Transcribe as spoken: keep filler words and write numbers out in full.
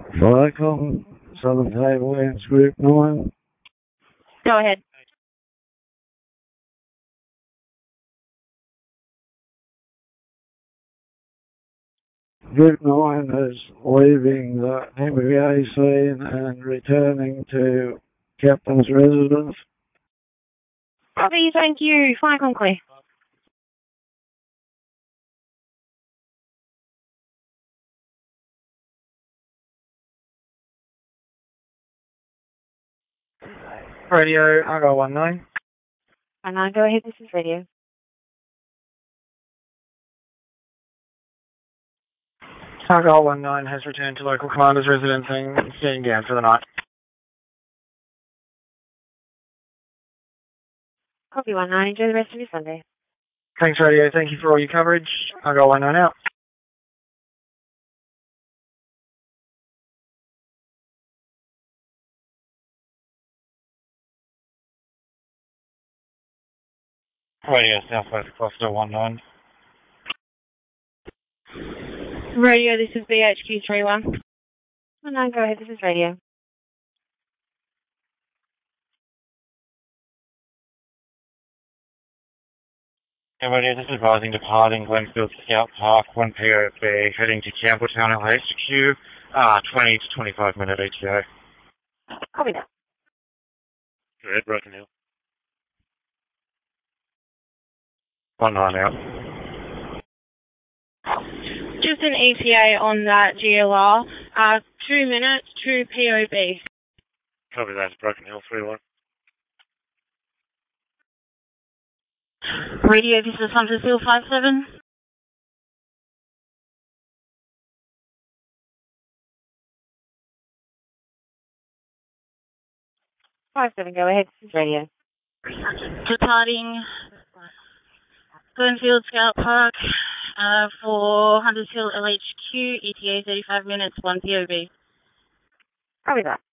Viacom, Southern Tablelands Group nine. Go ahead. Group nine is leaving the M B A scene and returning to Captain's residence. Copy, thank you. Viacom clear. Radio, Argyle one nine. And I go ahead, this is radio. Argyle one nine has returned to local commander's residence and staying down for the night. Copy one nine, enjoy the rest of your Sunday. Thanks, radio. Thank you for all your coverage. Argyle one nine out. Radio, Southwest Cluster one nine. Radio, this is B H Q three one. Oh, no, go ahead, this is radio. Yeah, radio, this is advising departing Glenfield Scout Park, one P O B, heading to Campbelltown L H Q, uh, twenty to twenty-five minute E T A. Copy that. Go ahead, Broken Hill. one nine out. Just an E T A on that G L R. Uh, two minutes, two P O B. Copy that, Broken Hill three one. Radio, this is Huntersville five seven. five seven, go ahead, this is radio. Departing Glenfield Scout Park uh, for Huntersville L H Q, E T A thirty-five minutes, one P O B. Copy that.